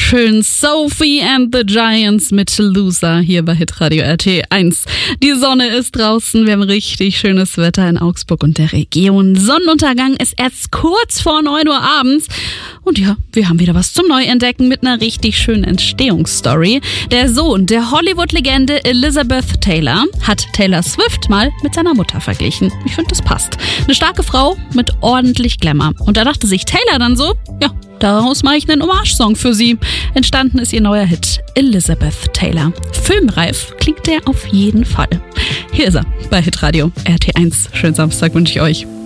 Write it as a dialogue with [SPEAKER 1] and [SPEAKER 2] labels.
[SPEAKER 1] schön Sophie and the Giants mit Loser hier bei Hitradio RT1. Die Sonne ist draußen, wir haben richtig schönes Wetter in Augsburg und der Region. Sonnenuntergang ist erst kurz vor 9 Uhr abends. Und ja, wir haben wieder was zum Neuentdecken mit einer richtig schönen Entstehungsstory. Der Sohn der Hollywood-Legende Elizabeth Taylor hat Taylor Swift mal mit seiner Mutter verglichen. Ich finde, das passt. Eine starke Frau mit ordentlich Glamour. Und da dachte sich Taylor dann so, ja, daraus mache ich einen Hommage-Song für sie. Entstanden ist ihr neuer Hit Elizabeth Taylor. Filmreif klingt der auf jeden Fall. Hier ist er bei Hitradio RT1. Schönen Samstag wünsche ich euch.